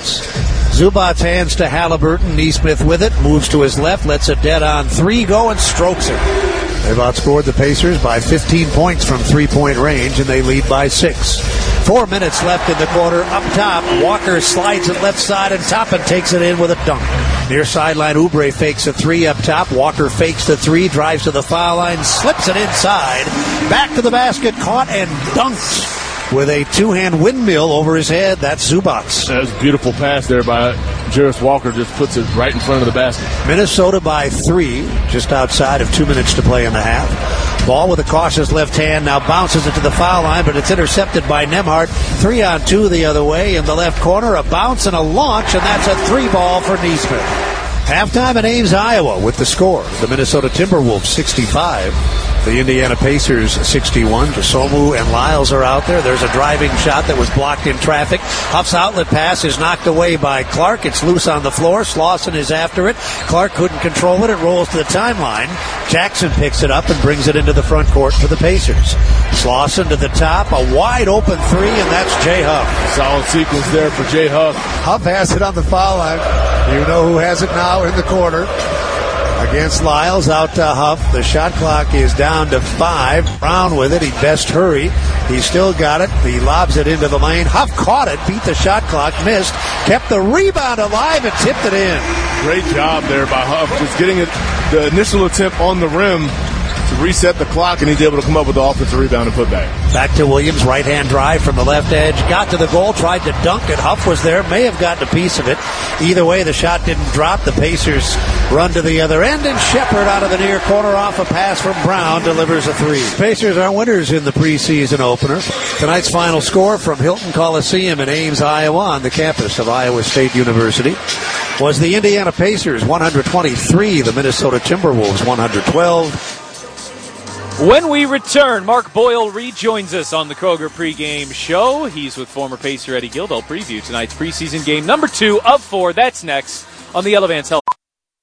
Zubac hands to Halliburton. Nesmith with it, moves to his left, lets a dead-on 3 go and strokes it. They've outscored the Pacers by 15 points from three-point range, and they lead by 6. 4 minutes left in the quarter. Up top, Walker slides it left side, and Toppin takes it in with a dunk. Near sideline, Oubre fakes a 3 up top. Walker fakes the 3, drives to the foul line, slips it inside. Back to the basket, caught and dunked with a 2-hand windmill over his head. That's Zubac. That's a beautiful pass there by Jarris Walker. Just puts it right in front of the basket. Minnesota by 3, just outside of 2 minutes to play in the half. Ball with a cautious left hand, now bounces it to the foul line, but it's intercepted by Nembhard. 3-on-2 the other way in the left corner. A bounce and a launch, and that's a 3-ball for Nesmith. Halftime in Ames, Iowa, with the score. The Minnesota Timberwolves 65. The Indiana Pacers 61. Dosunmu and Lyles are out there. There's a driving shot that was blocked in traffic. Huff's outlet pass is knocked away by Clark. It's loose on the floor. Slauson is after it. Clark couldn't control it. It rolls to the timeline. Jackson picks it up and brings it into the front court for the Pacers. Slauson to the top. A wide open 3, and that's Jay Huff. Solid sequence there for Jay Huff. Huff has it on the foul line. You know who has it now in the corner. Against Lyles, out to Huff. The shot clock is down to 5. Brown with it. He'd best hurry. He's still got it. He lobs it into the lane. Huff caught it, beat the shot clock, missed, kept the rebound alive, and tipped it in. Great job there by Huff. Just getting it, the initial attempt on the rim, to reset the clock, and he's able to come up with the offensive rebound and put back. Back to Williams, right-hand drive from the left edge. Got to the goal, tried to dunk it. Huff was there, may have gotten a piece of it. Either way, the shot didn't drop. The Pacers run to the other end, and Shepard out of the near corner off a pass from Brown delivers a three. Pacers are winners in the preseason opener. Tonight's final score from Hilton Coliseum in Ames, Iowa, on the campus of Iowa State University, was the Indiana Pacers 123, the Minnesota Timberwolves 112. When we return, Mark Boyle rejoins us on the Kroger pregame show. He's with former Pacer Eddie Gill. They'll preview tonight's preseason game number 2 of 4. That's next on the Elevance Health.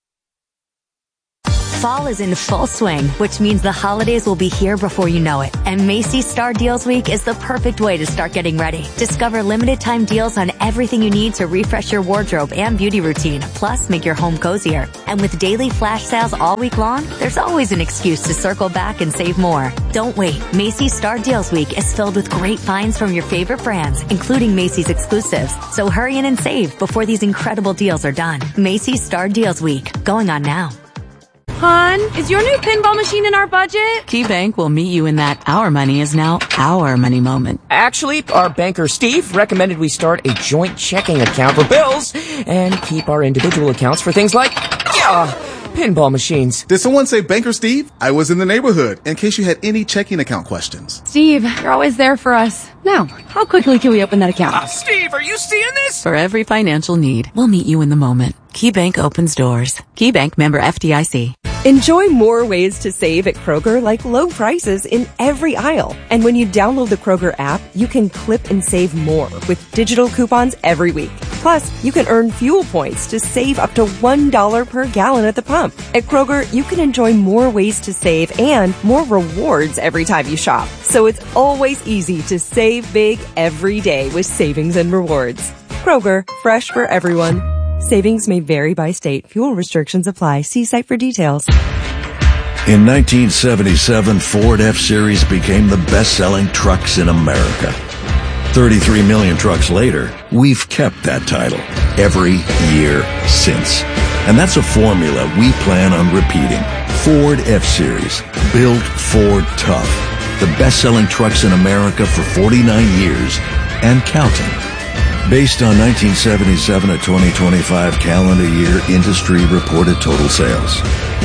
Fall is in full swing, which means the holidays will be here before you know it. And Macy's Star Deals Week is the perfect way to start getting ready. Discover limited time deals on everything you need to refresh your wardrobe and beauty routine, plus make your home cozier. And with daily flash sales all week long, there's always an excuse to circle back and save more. Don't wait. Macy's Star Deals Week is filled with great finds from your favorite brands, including Macy's exclusives. So hurry in and save before these incredible deals are done. Macy's Star Deals Week, going on now. Hon, is your new pinball machine in our budget? KeyBank will meet you in that our money is now our money moment. Actually, our banker Steve recommended we start a joint checking account for bills and keep our individual accounts for things like, pinball machines. Did someone say Banker Steve? I was in the neighborhood, in case you had any checking account questions. Steve, you're always there for us. Now, how quickly can we open that account? Steve, are you seeing this? For every financial need, we'll meet you in the moment. KeyBank opens doors. KeyBank, member FDIC. Enjoy more ways to save at Kroger, like low prices in every aisle. And when you download the Kroger app, you can clip and save more with digital coupons every week. Plus, you can earn fuel points to save up to $1 per gallon at the pump. At Kroger, you can enjoy more ways to save and more rewards every time you shop. So it's always easy to save big every day with savings and rewards. Kroger, fresh for everyone. Savings may vary by state. Fuel restrictions apply. See site for details. In 1977, Ford F-Series became the best-selling trucks in America. 33 million trucks later, we've kept that title every year since. And that's a formula we plan on repeating. Ford F-Series, built Ford tough. The best-selling trucks in America for 49 years and counting. Based on 1977 to 2025 calendar year industry reported total sales.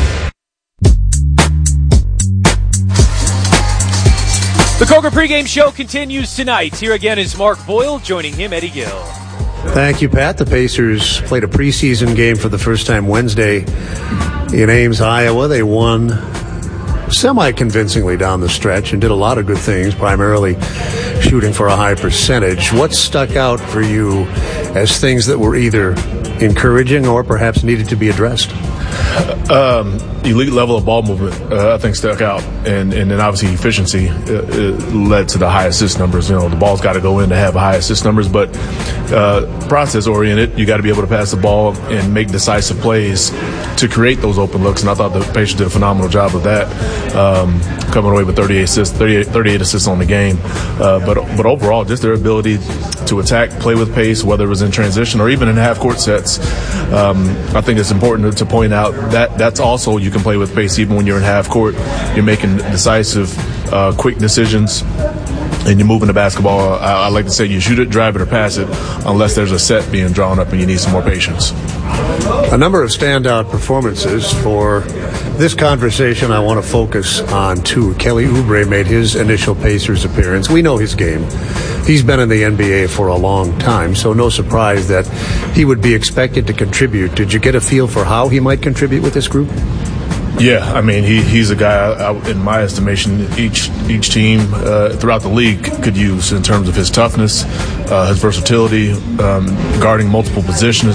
The Kroger pregame show continues tonight. Here again is Mark Boyle, joining him, Eddie Gill. Thank you, Pat. The Pacers played a preseason game for the first time Wednesday in Ames, Iowa. They won semi-convincingly down the stretch and did a lot of good things, primarily shooting for a high percentage. What stuck out for you as things that were either encouraging or perhaps needed to be addressed? Elite level of ball movement, I think, stuck out, and then obviously efficiency led to the high assist numbers. You know, the ball's got to go in to have high assist numbers, but process oriented, you got to be able to pass the ball and make decisive plays to create those open looks. And I thought the Pacers did a phenomenal job of that, coming away with 38 assists on the game. But overall, just their ability to attack, play with pace, whether it was in transition or even in half court sets. I think it's important to point out that that's also, you can play with pace even when you're in half court. You're making decisive, quick decisions, and you're moving the basketball. I like to say you shoot it, drive it, or pass it, unless there's a set being drawn up and you need some more patience. A number of standout performances. For this conversation, I want to focus on two. Kelly Oubre made his initial Pacers appearance. We know his game. He's been in the NBA for a long time, so no surprise that he would be expected to contribute. Did you get a feel for how he might contribute with this group? Yeah, I mean, he's a guy, in my estimation, each team throughout the league could use in terms of his toughness, his versatility, guarding multiple positions.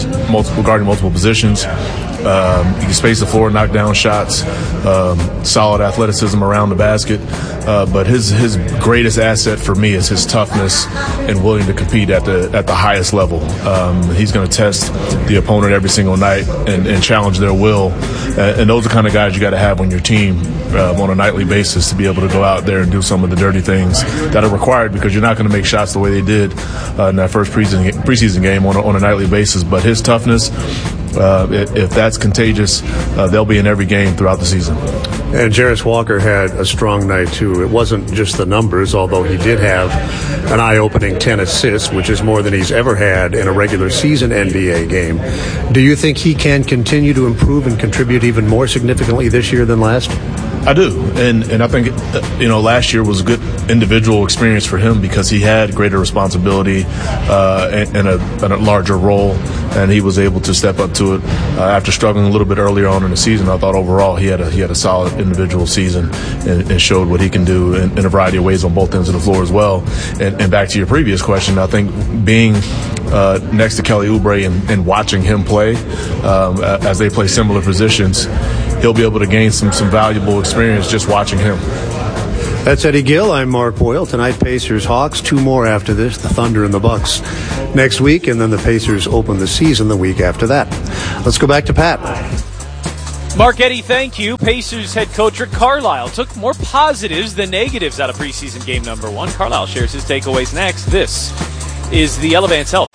He can space the floor, knock down shots, solid athleticism around the basket. But his greatest asset for me is his toughness and willing to compete at the highest level. He's going to test the opponent every single night and challenge their will. And those are the kind of guys you got to have on your team on a nightly basis to be able to go out there and do some of the dirty things that are required, because you're not going to make shots the way they did in that first preseason game on a nightly basis. But his toughness, if that's contagious, they'll be in every game throughout the season. And Jarace Walker had a strong night, too. It wasn't just the numbers, although he did have an eye-opening 10 assists, which is more than he's ever had in a regular season NBA game. Do you think he can continue to improve and contribute even more significantly this year than last? I do, and I think last year was a good individual experience for him because he had greater responsibility and a larger role, and he was able to step up to it after struggling a little bit earlier on in the season. I thought overall he had a solid individual season and showed what he can do in a variety of ways on both ends of the floor as well. And back to your previous question, I think being next to Kelly Oubre and watching him play as they play similar positions, he'll be able to gain some valuable experience just watching him. That's Eddie Gill. I'm Mark Boyle. Tonight, Pacers Hawks. 2 more after this, the Thunder and the Bucks next week, and then the Pacers open the season the week after that. Let's go back to Pat. Mark, Eddie, thank you. Pacers head coach Rick Carlisle took more positives than negatives out of preseason game number 1. Carlisle shares his takeaways next. This is the Elevance Health.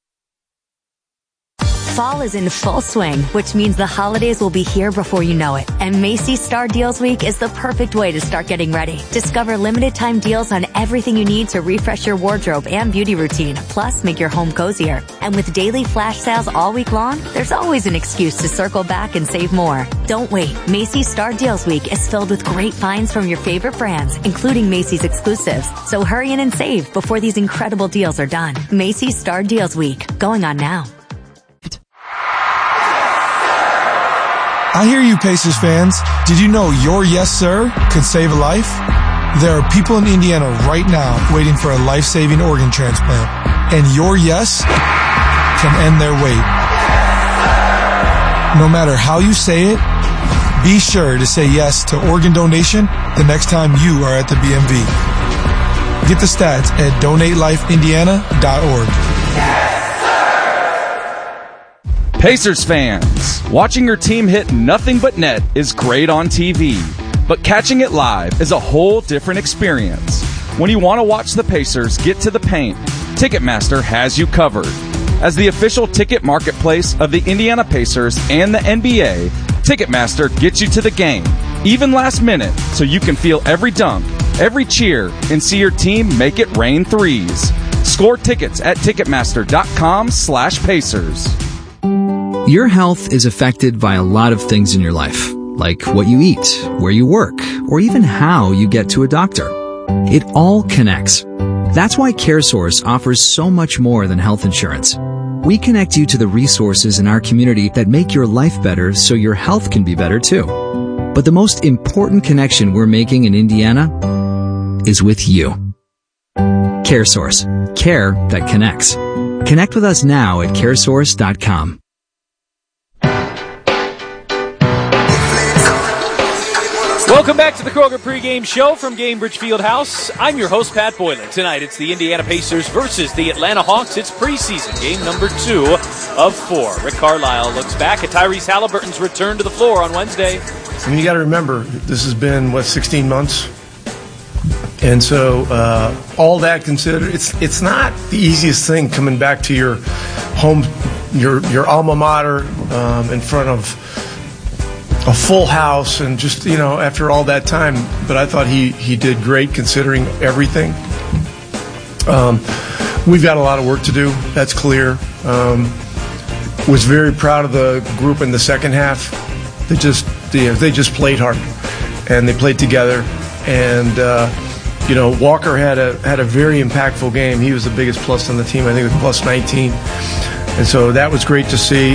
Fall is in full swing, which means the holidays will be here before you know it. And Macy's Star Deals Week is the perfect way to start getting ready. Discover limited time deals on everything you need to refresh your wardrobe and beauty routine, plus make your home cozier. And with daily flash sales all week long, there's always an excuse to circle back and save more. Don't wait. Macy's Star Deals Week is filled with great finds from your favorite brands, including Macy's exclusives. So hurry in and save before these incredible deals are done. Macy's Star Deals Week, going on now. I hear you, Pacers fans. Did you know your yes, sir, could save a life? There are people in Indiana right now waiting for a life-saving organ transplant. And your yes can end their wait. No matter how you say it, be sure to say yes to organ donation the next time you are at the BMV. Get the stats at donatelifeindiana.org. Pacers fans, watching your team hit nothing but net is great on TV, but catching it live is a whole different experience. When you want to watch the Pacers get to the paint, Ticketmaster has you covered. As the official ticket marketplace of the Indiana Pacers and the NBA, Ticketmaster gets you to the game, even last minute, so you can feel every dunk, every cheer, and see your team make it rain threes. Score tickets at Ticketmaster.com/Pacers. Your health is affected by a lot of things in your life, like what you eat, where you work, or even how you get to a doctor. It all connects. That's why CareSource offers so much more than health insurance. We connect you to the resources in our community that make your life better so your health can be better too. But the most important connection we're making in Indiana is with you. CareSource. Care that connects. Connect with us now at caresource.com. Welcome back to the Kroger pregame show from Gainbridge Fieldhouse. I'm your host, Pat Boylan. Tonight, it's the Indiana Pacers versus the Atlanta Hawks. It's preseason game number 2 of 4. Rick Carlisle looks back at Tyrese Halliburton's return to the floor on Wednesday. I mean, you got to remember, this has been, 16 months? And so all that considered, it's not the easiest thing coming back to your home, your alma mater in front of a full house and just, after all that time. But I thought he did great considering everything. We've got a lot of work to do. That's clear. Was very proud of the group in the second half. They just played hard and they played together. And, Walker had a very impactful game. He was the biggest plus on the team. I think it was plus 19. And so that was great to see.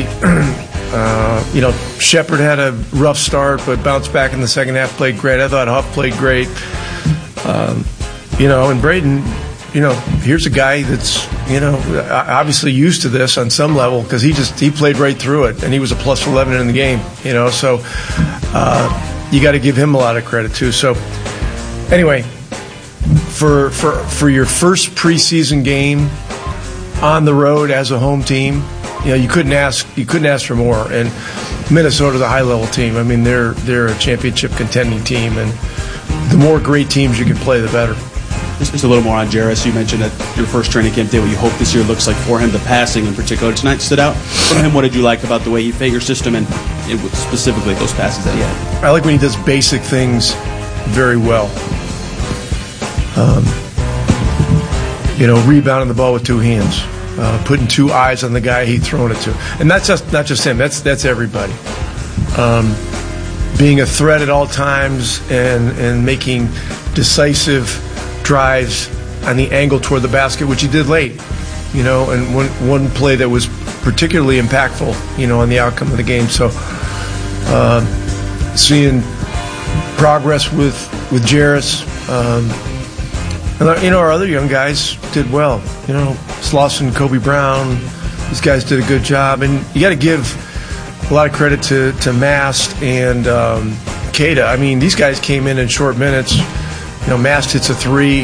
Shepard had a rough start, but bounced back in the second half, played great. I thought Huff played great. And Braden, here's a guy that's, obviously used to this on some level because he played right through it, and he was a plus 11 in the game, so you got to give him a lot of credit too. So anyway, for your first preseason game on the road as a home team, you couldn't ask for more. And Minnesota's a high level team. I mean, they're a championship contending team, and the more great teams you can play, the better. Just a little more on Jairus. You mentioned that your first training camp day, what you hope this year looks like for him, the passing in particular. Tonight stood out from him. What did you like about the way he fit your system and specifically those passes that he had? I like when he does basic things very well. Rebounding the ball with two hands, putting two eyes on the guy he's throwing it to, and that's not just him. That's everybody. Being a threat at all times and making decisive drives on the angle toward the basket, which he did late. And one play that was particularly impactful, on the outcome of the game. So seeing progress with Jairus. And our other young guys did well. Slauson, Kobe Brown, these guys did a good job. And you got to give a lot of credit to Mast and Queta. I mean, these guys came in short minutes. Mast hits a three,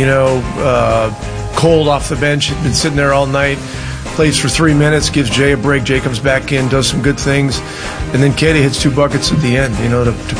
cold off the bench, had been sitting there all night, plays for 3 minutes, gives Jay a break. Jay comes back in, does some good things. And then Queta hits 2 buckets at the end, to